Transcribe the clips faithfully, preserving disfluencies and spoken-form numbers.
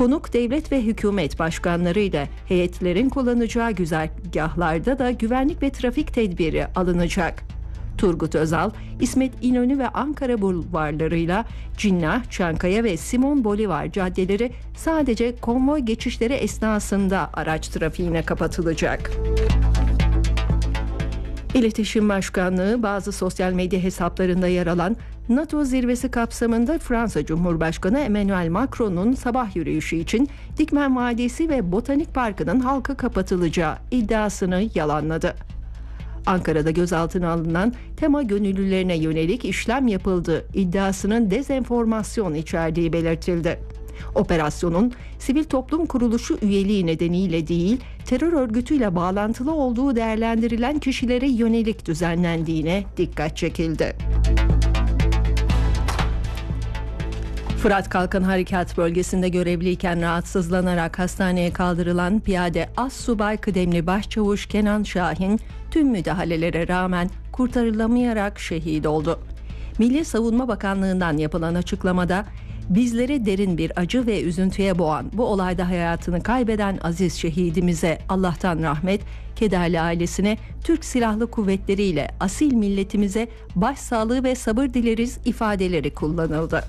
Konuk devlet ve hükümet başkanları ile heyetlerin kullanacağı güzergahlarda da güvenlik ve trafik tedbiri alınacak. Turgut Özal, İsmet İnönü ve Ankara bulvarlarıyla Cinnah, Çankaya ve Simon Bolivar caddeleri sadece konvoy geçişleri esnasında araç trafiğine kapatılacak. İletişim Başkanlığı bazı sosyal medya hesaplarında yer alan NATO zirvesi kapsamında Fransa Cumhurbaşkanı Emmanuel Macron'un sabah yürüyüşü için Dikmen Vadisi ve Botanik Parkı'nın halka kapatılacağı iddiasını yalanladı. Ankara'da gözaltına alınan tema gönüllülerine yönelik işlem yapıldığı iddiasının dezenformasyon içerdiği belirtildi. Operasyonun sivil toplum kuruluşu üyeliği nedeniyle değil, terör örgütüyle bağlantılı olduğu değerlendirilen kişilere yönelik düzenlendiğine dikkat çekildi. Fırat Kalkan Harekat Bölgesi'nde görevliyken rahatsızlanarak hastaneye kaldırılan piyade Assubay Kıdemli Başçavuş Kenan Şahin tüm müdahalelere rağmen kurtarılamayarak şehit oldu. Milli Savunma Bakanlığı'ndan yapılan açıklamada bizleri derin bir acı ve üzüntüye boğan bu olayda hayatını kaybeden aziz şehidimize Allah'tan rahmet, kederli ailesine, Türk Silahlı Kuvvetleri ile asil milletimize başsağlığı ve sabır dileriz ifadeleri kullanıldı.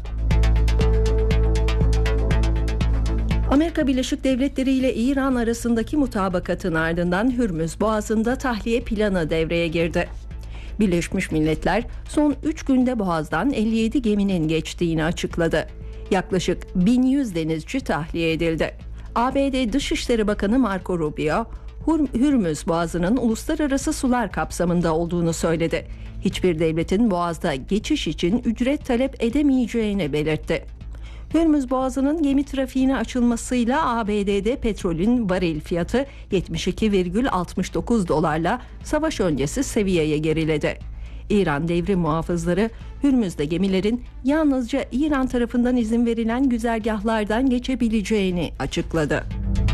Amerika Birleşik Devletleri ile İran arasındaki mutabakatın ardından Hürmüz Boğazı'nda tahliye planı devreye girdi. Birleşmiş Milletler son üç günde Boğaz'dan elli yedi geminin geçtiğini açıkladı. Yaklaşık bin yüz denizci tahliye edildi. A B D Dışişleri Bakanı Marco Rubio, Hürmüz Boğazı'nın uluslararası sular kapsamında olduğunu söyledi. Hiçbir devletin Boğaz'da geçiş için ücret talep edemeyeceğini belirtti. Hürmüz Boğazı'nın gemi trafiğine açılmasıyla A B D'de petrolün varil fiyatı yetmiş iki virgül altmış dokuz dolarla savaş öncesi seviyeye geriledi. İran devrim muhafızları Hürmüz'de gemilerin yalnızca İran tarafından izin verilen güzergahlardan geçebileceğini açıkladı.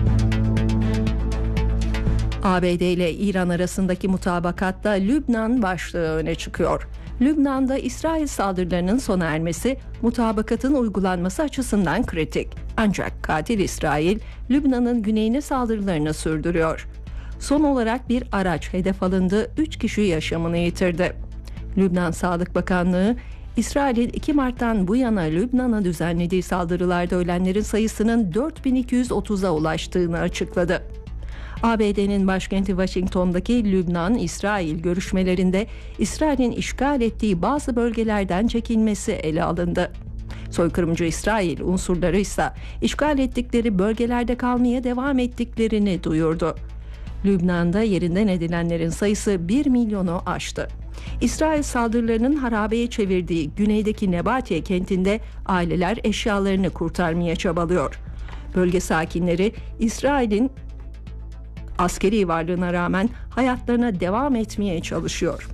A B D ile İran arasındaki mutabakatta Lübnan başlığı öne çıkıyor. Lübnan'da İsrail saldırılarının sona ermesi mutabakatın uygulanması açısından kritik. Ancak katil İsrail, Lübnan'ın güneyine saldırılarını sürdürüyor. Son olarak bir araç hedef alındı, üç kişi yaşamını yitirdi. Lübnan Sağlık Bakanlığı, İsrail'in iki Mart'tan bu yana Lübnan'a düzenlediği saldırılarda ölenlerin sayısının dört bin iki yüz otuza ulaştığını açıkladı. A B D'nin başkenti Washington'daki Lübnan-İsrail görüşmelerinde İsrail'in işgal ettiği bazı bölgelerden çekilmesi ele alındı. Soykırımcı İsrail unsurları ise işgal ettikleri bölgelerde kalmaya devam ettiklerini duyurdu. Lübnan'da yerinden edilenlerin sayısı bir milyonu aştı. İsrail saldırılarının harabeye çevirdiği güneydeki Nebatiye kentinde aileler eşyalarını kurtarmaya çabalıyor. Bölge sakinleri İsrail'in askeri varlığına rağmen hayatlarına devam etmeye çalışıyor.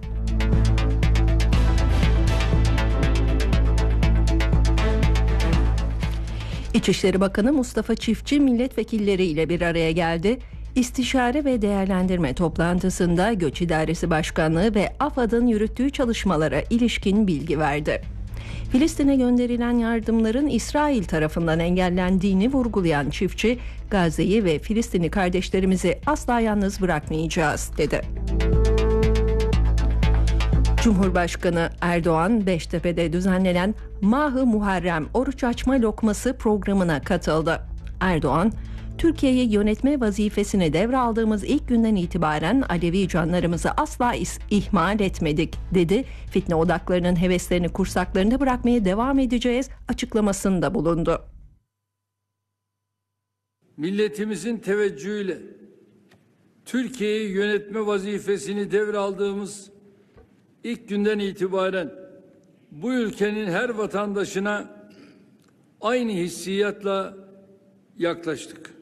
İçişleri Bakanı Mustafa Çiftçi milletvekilleriyle bir araya geldi. İstişare ve değerlendirme toplantısında Göç İdaresi Başkanlığı ve AFAD'ın yürüttüğü çalışmalara ilişkin bilgi verdi. Filistin'e gönderilen yardımların İsrail tarafından engellendiğini vurgulayan Çiftçi, Gazze'yi ve Filistinli kardeşlerimizi asla yalnız bırakmayacağız dedi. Cumhurbaşkanı Erdoğan, Beştepe'de düzenlenen Mah-ı Muharrem Oruç Açma Lokması programına katıldı. Erdoğan, Türkiye'yi yönetme vazifesini devraldığımız ilk günden itibaren Alevi canlarımızı asla ihmal etmedik dedi. Fitne odaklarının heveslerini kursaklarında bırakmaya devam edeceğiz açıklamasında bulundu. Milletimizin teveccühüyle Türkiye'yi yönetme vazifesini devraldığımız ilk günden itibaren bu ülkenin her vatandaşına aynı hissiyatla yaklaştık.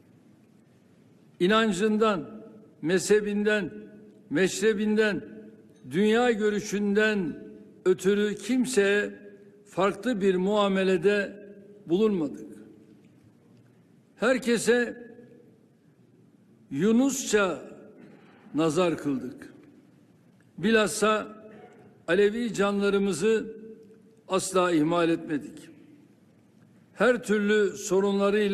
İnancından, mezhebinden, meşrebinden, dünya görüşünden ötürü kimseye farklı bir muamelede bulunmadık. Herkese Yunusça nazar kıldık. Bilhassa Alevi canlarımızı asla ihmal etmedik. Her türlü sorunlarıyla